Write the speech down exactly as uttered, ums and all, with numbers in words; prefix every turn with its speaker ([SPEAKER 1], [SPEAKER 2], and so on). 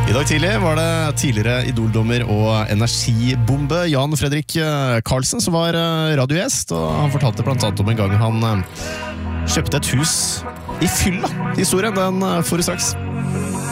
[SPEAKER 1] I dag tidlig var det tidligere idoldommer og energibombe Jan Fredrik Karlsen som var radiogjest, og han fortalte blant annet om en gang han kjøpte et hus i fylla. Historien den får du straks.